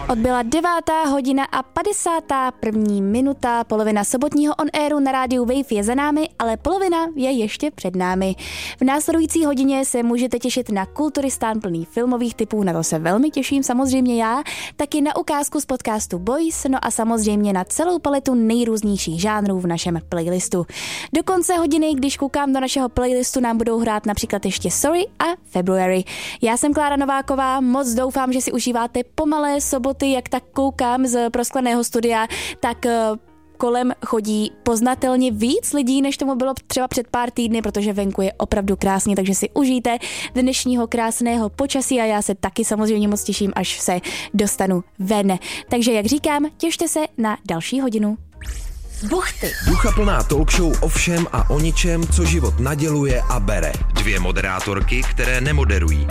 Odbyla 9:51, polovina sobotního on-airu na rádiu Wave je za námi, ale polovina je ještě před námi. V následující hodině se můžete těšit na Kulturistán plný filmových tipů, na to se velmi těším, samozřejmě já, taky na ukázku z podcastu Boys, no a samozřejmě na celou paletu nejrůznějších žánrů v našem playlistu. Do konce hodiny, když koukám do našeho playlistu, nám budou hrát například ještě Sorry a February. Já jsem Klára Nováková, moc doufám, že si užíváte pomalé soboty, jak tak koukám z proskleného studia, tak kolem chodí poznatelně víc lidí, než tomu bylo třeba před pár týdny, protože venku je opravdu krásně, takže si užijte dnešního krásného počasí a já se taky samozřejmě moc těším, až se dostanu ven. Takže jak říkám, těšte se na další hodinu. Buchty. Duchaplná talk show o všem a o ničem, co život naděluje a bere. Dvě moderátorky, které nemoderují,